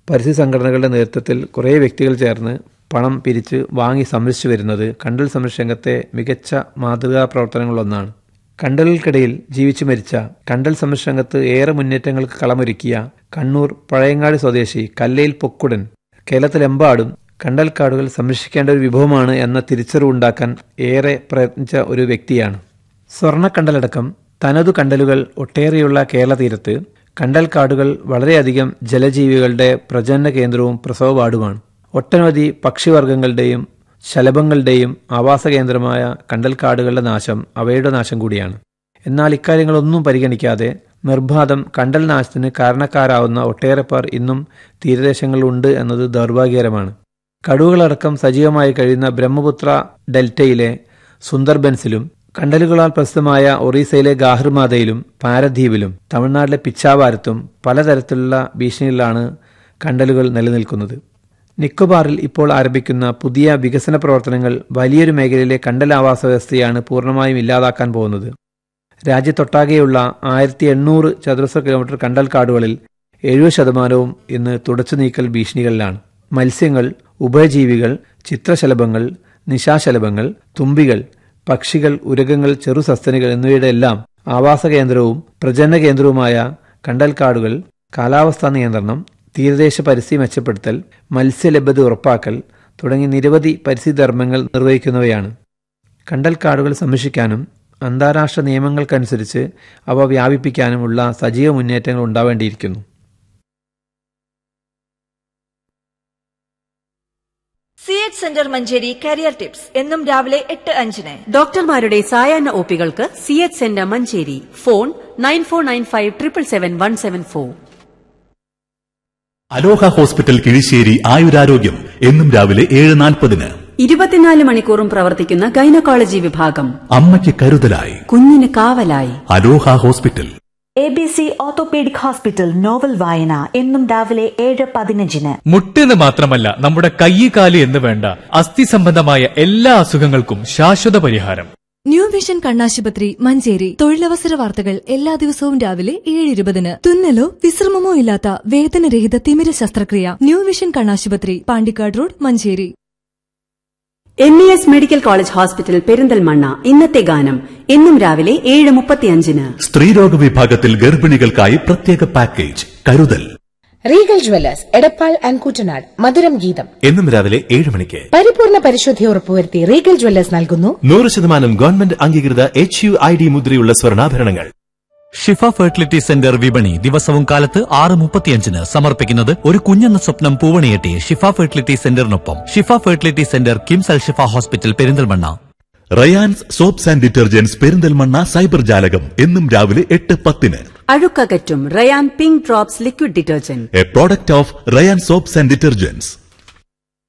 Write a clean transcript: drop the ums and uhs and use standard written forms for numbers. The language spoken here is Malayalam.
പരിസ്ഥിതി സംഘടനകളുടെ നേതൃത്വത്തിൽ കുറേ വ്യക്തികൾ ചേർന്ന് പണം പിരിച്ച് വാങ്ങി സംരക്ഷിച്ചു വരുന്നത് കണ്ടൽ സംരക്ഷണത്തെ മികച്ച മാതൃകാ പ്രവർത്തനങ്ങളൊന്നാണ്. കണ്ടലുകൾക്കിടയിൽ ജീവിച്ചു മരിച്ച കണ്ടൽ സംരക്ഷണത്ത് ഏറെ മുന്നേറ്റങ്ങൾക്ക് കളമൊരുക്കിയ കണ്ണൂർ പഴയങ്ങാടി സ്വദേശി കല്ലയിൽ പൊക്കുടൻ കേരളത്തിലെമ്പാടും കണ്ടൽക്കാടുകൾ സംരക്ഷിക്കേണ്ട ഒരു വിഭവമാണ് എന്ന തിരിച്ചറിവുണ്ടാക്കാൻ ഏറെ പ്രയത്നിച്ച ഒരു വ്യക്തിയാണ്. സ്വർണ്ണക്കണ്ടലടക്കം തനതു കണ്ടലുകൾ ഒട്ടേറെയുള്ള കേരള തീരത്ത് കണ്ടൽക്കാടുകൾ വളരെയധികം ജലജീവികളുടെ പ്രജനന കേന്ദ്രവും പ്രസവപാടുമാണ്. ഒട്ടനവധി പക്ഷിവർഗങ്ങളുടെയും ശലഭങ്ങളുടെയും ആവാസ കേന്ദ്രമായ കണ്ടൽക്കാടുകളുടെ നാശം അവയുടെ നാശം കൂടിയാണ്. എന്നാൽ ഇക്കാര്യങ്ങളൊന്നും പരിഗണിക്കാതെ നിർബാധം കണ്ടൽ നാശത്തിന് കാരണക്കാരാവുന്ന ഒട്ടേറെ പേർ ഇന്നും തീരദേശങ്ങളിലുണ്ട് എന്നത് ദൗർഭാഗ്യകരമാണ്. കടുവകളടക്കം സജീവമായി കഴിയുന്ന ബ്രഹ്മപുത്ര ഡെൽറ്റയിലെ സുന്ദർബൻസിലും കണ്ടലുകളാൽ പ്രസിദ്ധമായ ഒറീസയിലെ ഗാഹിർമാതയിലും പാരദ്വീപിലും തമിഴ്നാട്ടിലെ പിച്ചാവാരത്തും പലതരത്തിലുള്ള ഭീഷണികളിലാണ് കണ്ടലുകൾ നിലനിൽക്കുന്നത്. നിക്കോബാറിൽ ഇപ്പോൾ ആരംഭിക്കുന്ന പുതിയ വികസന പ്രവർത്തനങ്ങൾ വലിയൊരു മേഖലയിലെ കണ്ടൽ ആവാസ വ്യവസ്ഥയാണ് പൂർണ്ണമായും ഇല്ലാതാക്കാൻ പോകുന്നത്. രാജ്യത്തൊട്ടാകെയുള്ള 1800 ചതുരശ്ര കിലോമീറ്റർ കണ്ടൽ കാടുകളിൽ 70% ഇന്ന് തുടച്ചു നീക്കൽ ഭീഷണികളിലാണ്. മത്സ്യങ്ങൾ, ഉഭയജീവികൾ, ചിത്രശലഭങ്ങൾ, നിശാശലഭങ്ങൾ, തുമ്പികൾ, പക്ഷികൾ, ഉരഗങ്ങൾ, ചെറുസസ്തനികൾ എന്നിവയുടെ എല്ലാം ആവാസ കേന്ദ്രവും പ്രജനന കേന്ദ്രവുമായ കണ്ടൽക്കാടുകൾ കാലാവസ്ഥാ നിയന്ത്രണം, തീരദേശ പരിസ്ഥിതി മെച്ചപ്പെടുത്തൽ, മത്സ്യലഭ്യത ഉറപ്പാക്കൽ തുടങ്ങി നിരവധി പരിസ്ഥിതി ധർമ്മങ്ങൾ നിർവഹിക്കുന്നവയാണ്. കണ്ടൽക്കാടുകൾ സംരക്ഷിക്കാനും അന്താരാഷ്ട്ര നിയമങ്ങൾക്കനുസരിച്ച് അവ വ്യാപിപ്പിക്കാനുമുള്ള സജീവ മുന്നേറ്റങ്ങൾ ഉണ്ടാവേണ്ടിയിരിക്കുന്നു. CH centre Manjeri career tips എന്നും രാവിലെ 8:05. ഡോക്ടർമാരുടെ സായാഹ്ന ഒപികൾക്ക് CH സെന്റർ മഞ്ചേരി. ഫോൺ 9495777174. അലോഹ ഹോസ്പിറ്റൽ കിഴിശ്ശേരി ആയുരാരോഗ്യം എന്നും രാവിലെ 7:40. 24 മണിക്കൂറും പ്രവർത്തിക്കുന്ന ഗൈനക്കോളജി വിഭാഗം. അമ്മയ്ക്ക് കരുതലായി, കുഞ്ഞിന് കാവലായി. അലോഹ hospital. ABC orthopaedic hospital novel വായന എന്നും രാവിലെ 7:15. മുട്ടെന്ന് മാത്രമല്ല, നമ്മുടെ കൈ, കാല് എന്ന് വേണ്ട അസ്ഥി സംബന്ധമായ എല്ലാ അസുഖങ്ങൾക്കും ശാശ്വത പരിഹാരം. ന്യൂ വിഷൻ കണ്ണാശുപത്രി മഞ്ചേരി. തൊഴിലവസര വാർത്തകൾ എല്ലാ ദിവസവും രാവിലെ 7:20. തുന്നലോ വിശ്രമമോ ഇല്ലാത്ത വേദനരഹിത തിമിര ശസ്ത്രക്രിയ. ന്യൂ വിഷൻ കണ്ണാശുപത്രി, Pandikkad road, Manjeri. MES medical college hospital Perinthalmanna. ഇന്നത്തെ ഗാനം എന്നും രാവിലെ 7:35. സ്ത്രീരോഗ വിഭാഗത്തിൽ ഗർഭിണികൾക്കായി പ്രത്യേക പാക്കേജ് കരുതൽ. Regal Jewellers Edappal and Koottanad. മധുരം ഗീതം എന്നും രാവിലെ 7 മണിക്ക്. പരിപൂർണ പരിശുദ്ധി ഉറപ്പുവരുത്തി റീഗൽ ജ്വല്ലേഴ്സ് നൽകുന്നു 100% ഗവൺമെന്റ് അംഗീകൃത HUID മുദ്രയുള്ള സ്വർണ്ണാഭരണങ്ങൾ. ഷിഫ ഫെർട്ടിലിറ്റി സെന്റർ വിപണി ദിവസവും കാലത്ത് 6:35 സമർപ്പിക്കുന്നത് ഒരു കുഞ്ഞെന്ന സ്വപ്നം പൂവണിയെട്ടി ഷിഫ fertility സെന്ററിനൊപ്പം. Shifa fertility centre KIMS Al Shifa hospital Perinthalmanna. Rayan's soaps and detergents Perinthalmanna cyber ജാലകം എന്നും രാവിലെ 8:10. അഴുക്കകറ്റും Ryan pink drops liquid detergent, A product of Ryan soaps and detergents.